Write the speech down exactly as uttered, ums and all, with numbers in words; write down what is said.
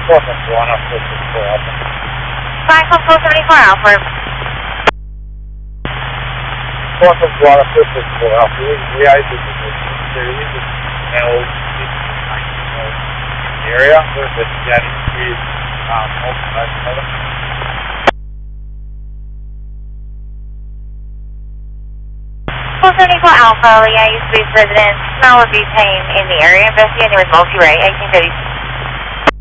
four seven one, I'll switch to four Alpha. five four four seventy-four Alpha. four seven one, I'll switch to four Alpha. We are using the L area where the Jet is um, open. four seventy-four Alpha, yeah, used to be residents, smell of butane in the area, investigating with multi-ray, eighteen thirty-six.